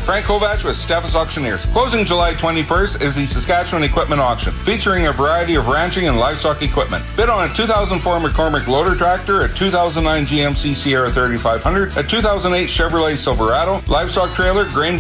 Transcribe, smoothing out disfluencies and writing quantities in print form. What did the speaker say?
Frank Kovac with Steffes Auctioneers. Closing July 21st is the Saskatchewan Equipment Auction, featuring a variety of ranching and livestock equipment. Bid on a 2004 McCormick loader tractor, a 2009 GMC Sierra 3500, a 2008 Chevrolet Silverado, livestock trailer, grain